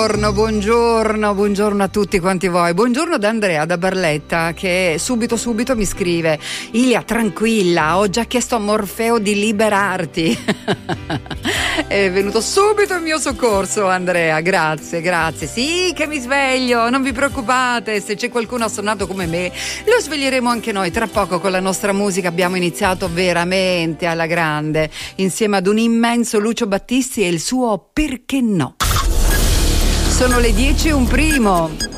Buongiorno a tutti quanti voi. Buongiorno da Andrea da Barletta, che subito mi scrive: Ilia, tranquilla, ho già chiesto a Morfeo di liberarti. È venuto subito in mio soccorso, Andrea, grazie. Sì, che mi sveglio, non vi preoccupate, se c'è qualcuno assonnato come me lo sveglieremo anche noi tra poco. Con la nostra musica abbiamo iniziato veramente alla grande, insieme ad un immenso Lucio Battisti e il suo Perché no. Sono le 10:01.